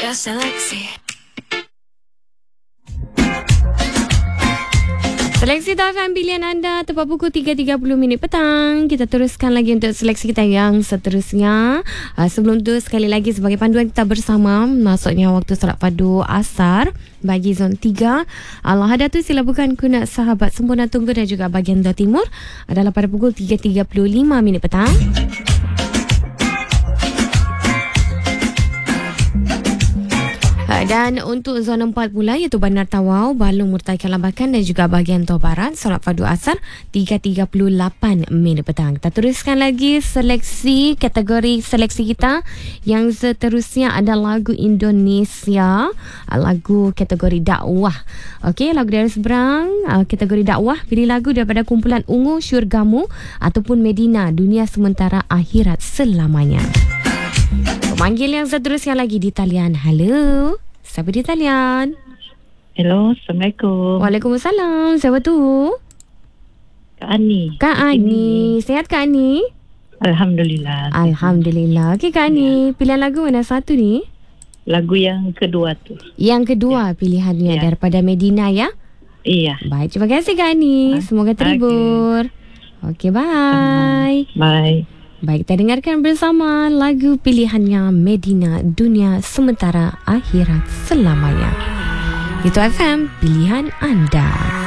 Seleksi. Seleksi TFM pilihan anda tepat pukul 3.30 petang. Kita teruskan lagi untuk seleksi kita yang seterusnya. Sebelum tu sekali lagi sebagai panduan kita bersama, maksudnya waktu solat fardu asar bagi zon 3 Al-Hadatu sila bukan kuna sahabat sempurna tunggu dan juga bahagian timur adalah pada pukul 3.35 petang. Dan untuk zon 4 pula iaitu Bandar Tawau, Balong, Murtai, Kalabakan dan juga bahagian Toh Barat solat fardu asar 3.38 petang. Kita teruskan lagi seleksi kategori seleksi kita yang seterusnya ada lagu Indonesia, lagu kategori dakwah. Okey, lagu dari seberang kategori dakwah, pilih lagu daripada kumpulan Ungu Syurgamu ataupun Medina Dunia Sementara Akhirat Selamanya. Pemanggil yang seterusnya lagi di talian. Halo. Siapa di talian? Hello, Assalamualaikum. Waalaikumsalam. Siapa tu? Kak Ani. Kak Ani. Sehat Kak Ani? Alhamdulillah. Alhamdulillah. Okey Kak Ani, pilihan lagu mana satu ni? Lagu yang kedua tu. Yang kedua pilihannya daripada Medina ya? Iya. Baik, terima kasih Kak Ani. Semoga terhibur. Okey, bye. Bye. Baik, kita dengarkan bersama lagu pilihannya Medina Dunia Sementara Akhirat Selamanya. Itu FM pilihan anda.